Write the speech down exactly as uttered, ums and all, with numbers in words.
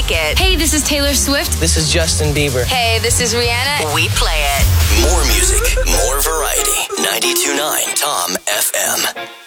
like it. Hey, this is Taylor Swift. This is Justin Bieber. Hey, this is Rihanna. We play it. More music, more variety. ninety-two point nine Tom F M.